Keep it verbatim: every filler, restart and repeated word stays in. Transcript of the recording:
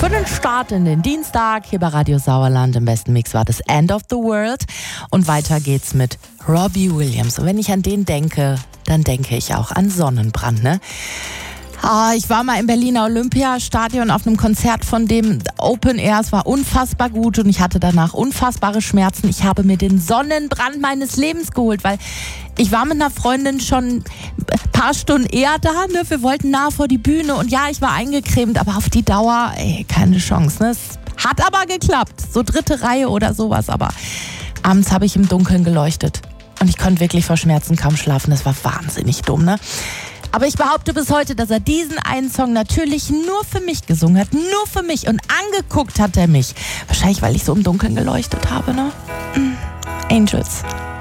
Für den Start in den Dienstag hier bei Radio Sauerland im besten Mix war das End of the World. Und weiter geht's mit Robbie Williams. Und wenn ich an den denke, dann denke ich auch an Sonnenbrand, ne? Ah, ich war mal im Berliner Olympiastadion auf einem Konzert von dem Open Air. Es war unfassbar gut und ich hatte danach unfassbare Schmerzen. Ich habe mir den Sonnenbrand meines Lebens geholt, weil ich war mit einer Freundin schon ein paar Stunden eher da. Ne? Wir wollten nah vor die Bühne und ja, ich war eingecremt, aber auf die Dauer, ey, keine Chance. Ne? Es hat aber geklappt. So dritte Reihe oder sowas, aber abends habe ich im Dunkeln geleuchtet und ich konnte wirklich vor Schmerzen kaum schlafen. Das war wahnsinnig dumm, ne? Aber ich behaupte bis heute, dass er diesen einen Song natürlich nur für mich gesungen hat. Nur für mich. Und angeguckt hat er mich. Wahrscheinlich, weil ich so im Dunkeln geleuchtet habe, ne? Angels.